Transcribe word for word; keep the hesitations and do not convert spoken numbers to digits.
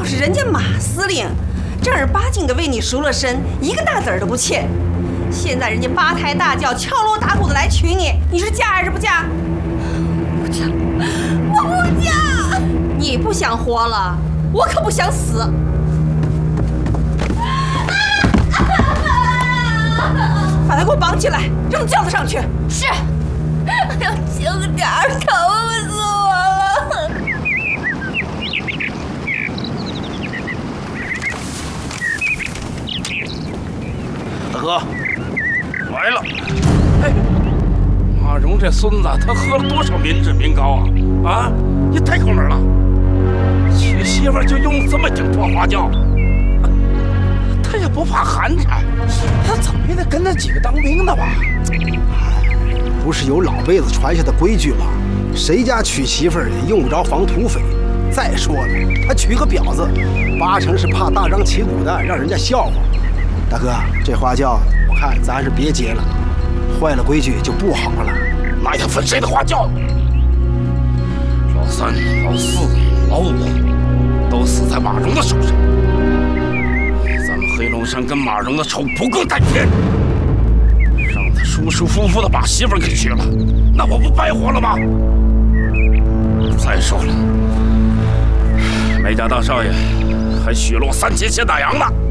是人家马司令，正儿八经的为你赎了身，一个大子儿都不欠。现在人家八抬大轿、敲锣打鼓的来娶你，你是嫁还是不嫁？ 不嫁，我不嫁。 你不想活了，我可不想死。把他给我绑起来，扔轿子上去。 是。哎呀，轻点儿，疼死我了！ 大哥，来了。哎，马蓉这孙子，他喝了多少民脂民膏啊？啊，也太抠门了！娶媳妇就用这么顶破花轿，他也不怕寒碜，他怎么也得跟那几个当兵的吧？ 不是有老辈子传下的规矩吗？谁家娶媳妇儿也用不着防土匪。再说了，他娶个婊子，八成是怕大张旗鼓的让人家笑话。大哥，这花轿我看咱是别结了，坏了规矩就不好了。 那也分谁的花轿？老三、老四、老五都死在马蓉的手上，咱们黑龙山跟马蓉的仇不共戴天。让他舒舒服服的把媳妇儿给娶了，那我不白活了吗？再说了，梅家大少爷还许了我三千钱大洋呢。